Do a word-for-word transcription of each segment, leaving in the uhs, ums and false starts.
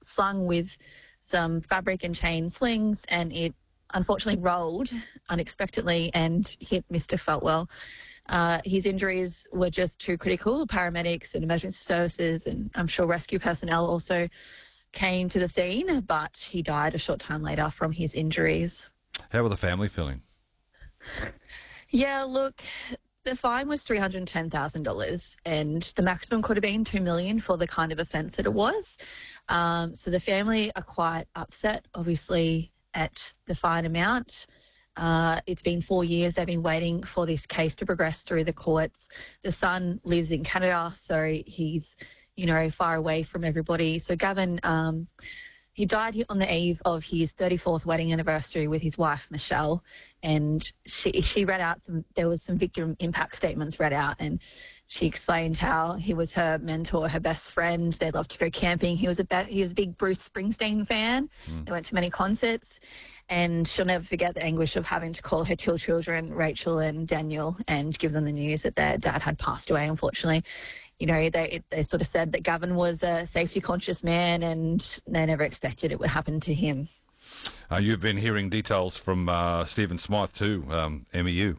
slung with some fabric and chain slings, and it unfortunately rolled unexpectedly and hit Mister Feltwell. Uh, his injuries were just too critical. Paramedics and emergency services and I'm sure rescue personnel also came to the scene, but he died a short time later from his injuries. How were the family feeling? Yeah, look, the fine was three hundred ten thousand dollars and the maximum could have been two million dollars for the kind of offence that it was. Um, so the family are quite upset, obviously, at the fine amount. Uh, it's been four years they've been waiting for this case to progress through the courts. The son lives in Canada, so he's, you know, far away from everybody. So Gavin, um, he died on the eve of his thirty-fourth wedding anniversary with his wife, Michelle, and she she read out some, there was some victim impact statements read out, and she explained how he was her mentor, her best friend. They loved to go camping. He was a, be- he was a big Bruce Springsteen fan. Mm. They went to many concerts. And she'll never forget the anguish of having to call her two children, Rachel and Daniel, and give them the news that their dad had passed away, unfortunately. You know, they they sort of said that Gavin was a safety-conscious man and they never expected it would happen to him. Uh, you've been hearing details from uh, Stephen Smyth too, um, M E U.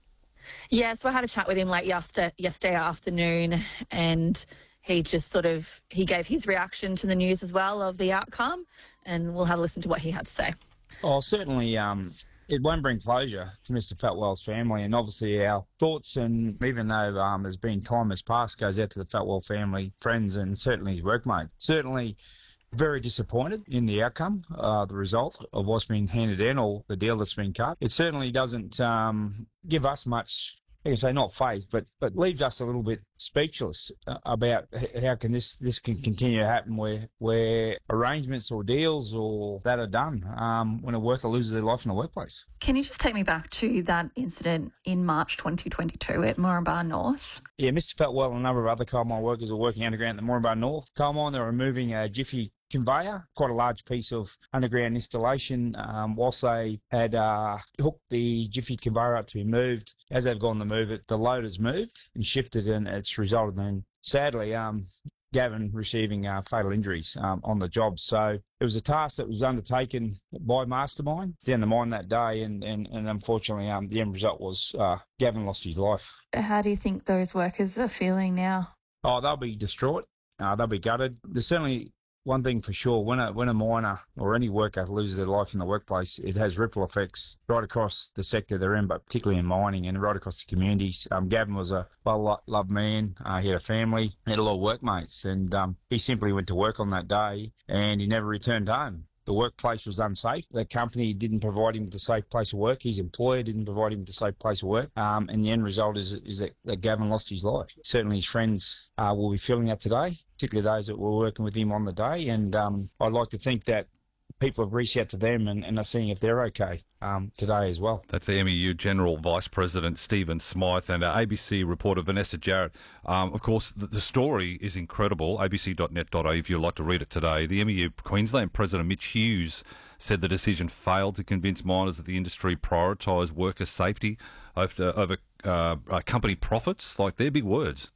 Yeah, so I had a chat with him late yesterday, yesterday afternoon, and he just sort of, he gave his reaction to the news as well of the outcome, and we'll have a listen to what he had to say. Oh, certainly um, it won't bring closure to Mister Feltwell's family, and obviously our thoughts, and even though um, there's been time has passed, goes out to the Feltwell family, friends, and certainly his workmates. Certainly very disappointed in the outcome, uh, the result of what's been handed in, or the deal that's been cut. It certainly doesn't um, give us much, I can say not faith, but but leaves us a little bit speechless uh, about how can this this can continue to happen, where where arrangements or deals or that are done um, when a worker loses their life in the workplace. Can you just take me back to that incident in March twenty twenty-two at Moranbah North? Yeah, Mister Feltwell and a number of other coal mine workers are working underground at the Moranbah North coal mine. They're removing a Jiffy conveyor, quite a large piece of underground installation. Um, whilst they had uh, hooked the Jiffy conveyor up to be moved, as they've gone to move it, the load has moved and shifted, and it's resulted in, sadly, um, Gavin receiving uh, fatal injuries um, on the job. So it was a task that was undertaken by Mastermind down the mine that day, and, and, and unfortunately um, the end result was uh, Gavin lost his life. How do you think those workers are feeling now? Oh, they'll be distraught. Uh, they'll be gutted. There's certainly one thing for sure, when a when a miner or any worker loses their life in the workplace, it has ripple effects right across the sector they're in, but particularly in mining and right across the communities. Um, Gavin was a well-loved man. Uh, he had a family, he had a lot of workmates, and um, he simply went to work on that day and he never returned home. The workplace was unsafe. The company didn't provide him with a safe place of work. His employer didn't provide him with a safe place of work. Um, and the end result is, is that, that Gavin lost his life. Certainly his friends uh, will be feeling that today, particularly those that were working with him on the day. And um, I'd like to think that people have reached out to them and, and are seeing if they're okay um, today as well. That's the M E U General Vice President Stephen Smyth and uh, A B C reporter Vanessa Jarrett. Um, of course, the, the story is incredible. A B C dot net dot A U if you'd like to read it today. The M E U Queensland President Mitch Hughes said the decision failed to convince miners that the industry prioritise worker safety over, over uh, company profits. Like, they're big words.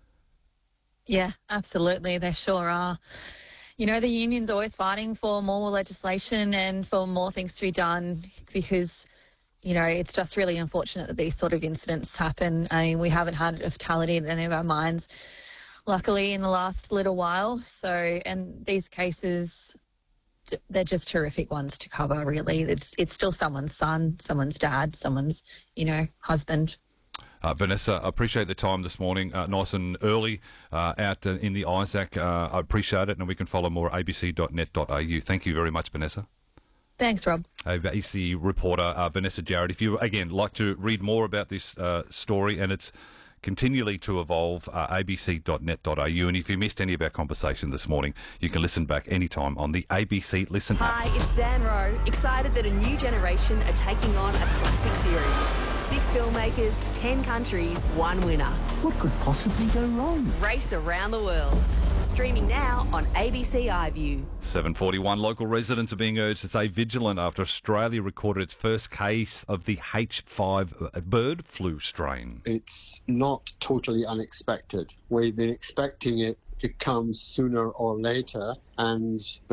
Yeah, absolutely. They sure are. You know, the union's always fighting for more legislation and for more things to be done because, you know, it's just really unfortunate that these sort of incidents happen. I mean, we haven't had a fatality in any of our mines, luckily, in the last little while. So, and these cases, they're just horrific ones to cover, really. It's, it's still someone's son, someone's dad, someone's, you know, husband. Uh, Vanessa, I appreciate the time this morning, uh, nice and early uh, out uh, in the Isaac. Uh, I appreciate it, and we can follow more at A B C dot net dot A U. Thank you very much, Vanessa. Thanks, Rob. A B C reporter uh, Vanessa Jarrett. If you, again, like to read more about this uh, story, and it's continually to evolve, uh, A B C dot net dot A U. And if you missed any of our conversation this morning, you can listen back anytime on the A B C Listen app. Hi, it's Zan Rowe, excited that a new generation are taking on a classic series. Six filmmakers, ten countries, one winner. What could possibly go wrong? Race around the world. Streaming now on A B C iView. seven forty-one, local residents are being urged to stay vigilant after Australia recorded its first case of the H five bird flu strain. It's not totally unexpected. We've been expecting it to come sooner or later, and